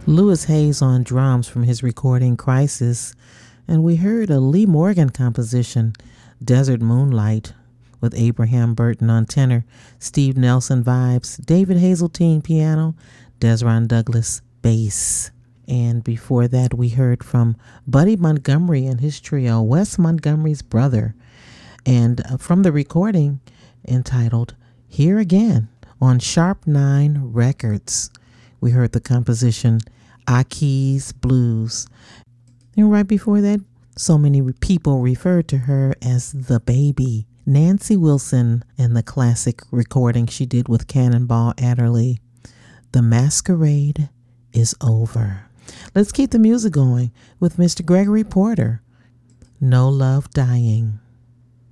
Louis Hayes on drums from his recording Crisis, and we heard a Lee Morgan composition, Desert Moonlight, with Abraham Burton on tenor, Steve Nelson vibes, David Hazeltine piano, Desron Douglas bass. And before that, we heard from Buddy Montgomery and his trio, Wes Montgomery's brother, and from the recording entitled Here Again on Sharp 9 Records. We heard the composition Aki's Blues. And right before that, so many people referred to her as the baby. Nancy Wilson and the classic recording she did with Cannonball Adderley, The Masquerade is Over. Let's keep the music going with Mr. Gregory Porter, No Love Dying.